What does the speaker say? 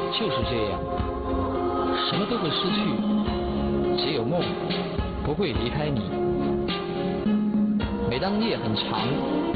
就是这样，什么都会失去，只有梦不会离开你。每当夜很长，